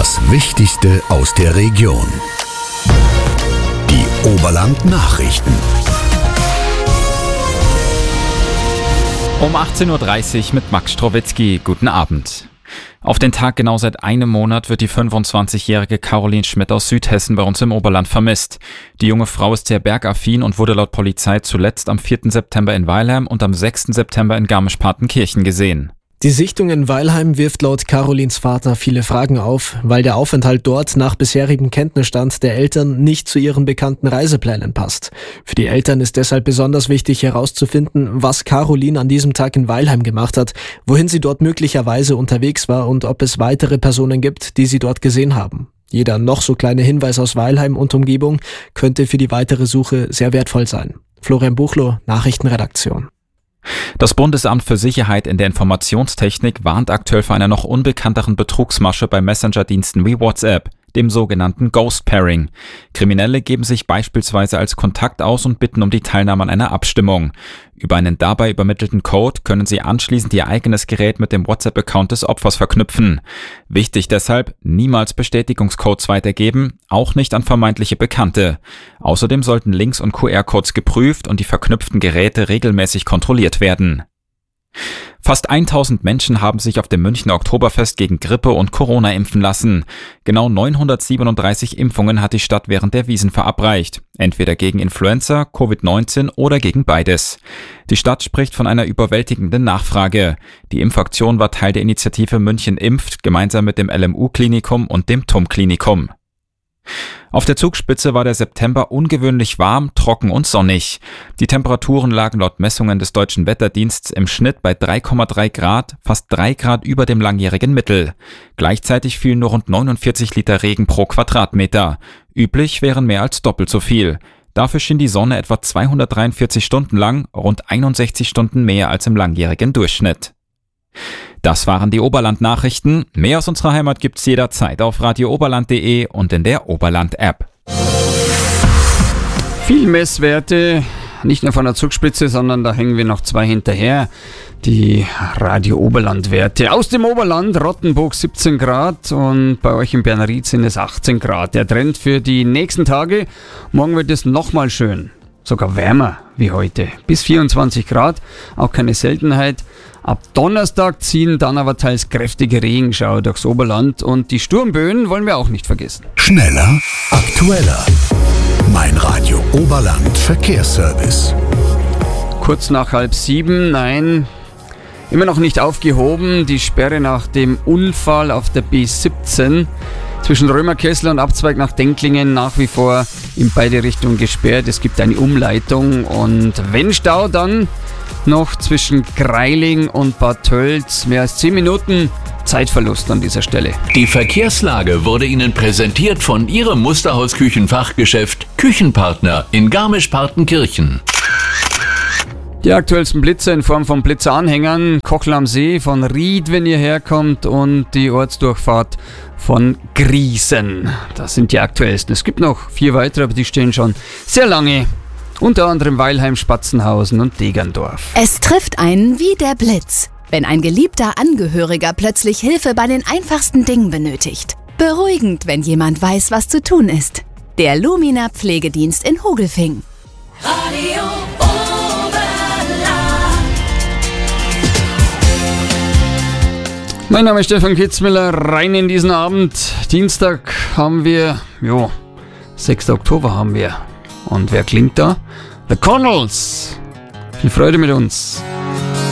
Das Wichtigste aus der Region. Die Oberland-Nachrichten. Um 18.30 Uhr mit Max Strowitzki. Guten Abend. Auf den Tag genau seit einem Monat wird die 25-jährige Caroline Schmidt aus Südhessen bei uns im Oberland vermisst. Die junge Frau ist sehr bergaffin und wurde laut Polizei zuletzt am 4. September in Weilheim und am 6. September in Garmisch-Partenkirchen gesehen. Die Sichtung in Weilheim wirft laut Carolins Vater viele Fragen auf, weil der Aufenthalt dort nach bisherigem Kenntnisstand der Eltern nicht zu ihren bekannten Reiseplänen passt. Für die Eltern ist deshalb besonders wichtig herauszufinden, was Caroline an diesem Tag in Weilheim gemacht hat, wohin sie dort möglicherweise unterwegs war und ob es weitere Personen gibt, die sie dort gesehen haben. Jeder noch so kleine Hinweis aus Weilheim und Umgebung könnte für die weitere Suche sehr wertvoll sein. Florian Buchloh, Nachrichtenredaktion. Das Bundesamt für Sicherheit in der Informationstechnik warnt aktuell vor einer noch unbekannteren Betrugsmasche bei Messenger-Diensten wie WhatsApp, dem sogenannten Ghost Pairing. Kriminelle geben sich beispielsweise als Kontakt aus und bitten um die Teilnahme an einer Abstimmung. Über einen dabei übermittelten Code können sie anschließend ihr eigenes Gerät mit dem WhatsApp-Account des Opfers verknüpfen. Wichtig deshalb, niemals Bestätigungscodes weitergeben, auch nicht an vermeintliche Bekannte. Außerdem sollten Links und QR-Codes geprüft und die verknüpften Geräte regelmäßig kontrolliert werden. Fast 1000 Menschen haben sich auf dem Münchner Oktoberfest gegen Grippe und Corona impfen lassen. Genau 937 Impfungen hat die Stadt während der Wiesn verabreicht. Entweder gegen Influenza, Covid-19 oder gegen beides. Die Stadt spricht von einer überwältigenden Nachfrage. Die Impfaktion war Teil der Initiative München impft, gemeinsam mit dem LMU-Klinikum und dem TUM-Klinikum. Auf der Zugspitze war der September ungewöhnlich warm, trocken und sonnig. Die Temperaturen lagen laut Messungen des Deutschen Wetterdienstes im Schnitt bei 3,3 Grad, fast 3 Grad über dem langjährigen Mittel. Gleichzeitig fielen nur rund 49 Liter Regen pro Quadratmeter. Üblich wären mehr als doppelt so viel. Dafür schien die Sonne etwa 243 Stunden lang, rund 61 Stunden mehr als im langjährigen Durchschnitt. Das waren die Oberland-Nachrichten. Mehr aus unserer Heimat gibt's jederzeit auf radiooberland.de und in der Oberland-App. Viel Messwerte, nicht nur von der Zugspitze, sondern da hängen wir noch 2 hinterher. Die Radio Oberland-Werte. Aus dem Oberland, Rottenburg 17 Grad und bei euch in Bernried sind es 18 Grad. Der Trend für die nächsten Tage. Morgen wird es nochmal schön. Sogar wärmer wie heute. Bis 24 Grad, auch keine Seltenheit. Ab Donnerstag ziehen dann aber teils kräftige Regenschauer durchs Oberland und die Sturmböen wollen wir auch nicht vergessen. Schneller, aktueller. Mein Radio Oberland Verkehrsservice. Kurz nach 6:30, nein, immer noch nicht aufgehoben. Die Sperre nach dem Unfall auf der B17 zwischen Römerkessel und Abzweig nach Denklingen nach wie vor in beide Richtungen gesperrt. Es gibt eine Umleitung und wenn Stau, dann noch zwischen Greiling und Bad Tölz. Mehr als 10 Minuten Zeitverlust an dieser Stelle. Die Verkehrslage wurde Ihnen präsentiert von Ihrem Musterhaus-Küchenfachgeschäft Küchenpartner in Garmisch-Partenkirchen. Die aktuellsten Blitze in Form von Blitzeranhängern, Kochel am See von Ried, wenn ihr herkommt, und die Ortsdurchfahrt von Griesen. Das sind die aktuellsten. Es gibt noch 4 weitere, aber die stehen schon sehr lange. Unter anderem Weilheim, Spatzenhausen und Degerndorf. Es trifft einen wie der Blitz, wenn ein geliebter Angehöriger plötzlich Hilfe bei den einfachsten Dingen benötigt. Beruhigend, wenn jemand weiß, was zu tun ist. Der Lumina Pflegedienst in Hogelfing. Radio Oberland. Mein Name ist Stefan Kitzmüller, rein in diesen Abend. Dienstag haben wir, 6. Oktober haben wir. Und wer klingt da? The Connells. Viel Freude mit uns.